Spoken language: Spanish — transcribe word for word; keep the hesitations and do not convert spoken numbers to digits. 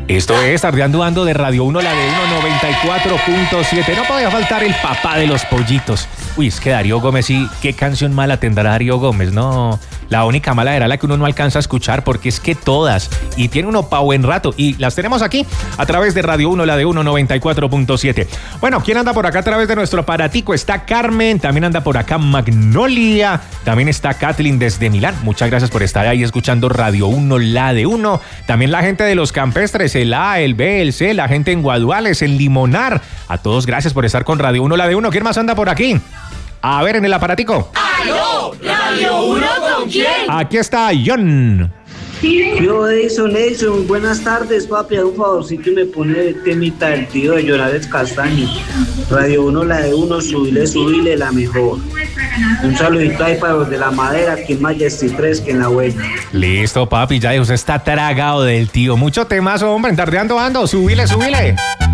Esto es Tardeando Ando de Radio uno, la de uno noventa y cuatro punto siete. No podía faltar el papá de los pollitos. Uy, es que Darío Gómez, sí, qué canción mala tendrá Darío Gómez, no. La única mala era la que uno no alcanza a escuchar, porque es que todas, y tiene uno pa' buen rato, y las tenemos aquí a través de Radio uno, la de uno noventa y cuatro punto siete. Bueno, ¿quién anda por acá a través de nuestro aparatico? Está Carmen, también anda por acá Magnolia, también está Kathleen desde Milán. Muchas gracias por estar ahí escuchando Radio uno, la de uno. También la gente de Los Campestres, el A, el B, el C, la gente en Guaduales, en Limonar. A todos gracias por estar con Radio uno, la de uno. ¿Quién más anda por aquí? A ver, en el aparatico. ¡Aló! ¿Radio uno con quién? Aquí está John. Yo, Edison, Edison, buenas tardes, papi. Un favorcito y me pone el temita del tío de Llorales Castaño. Radio uno, la de uno, subile, subile, la mejor. Un saludito ahí para los de la madera, aquí en Majesty tres, que en la buena. Listo, papi, ya usted está tragado del tío. Mucho temazo, hombre, en Tardeando Ando. Subile, subile.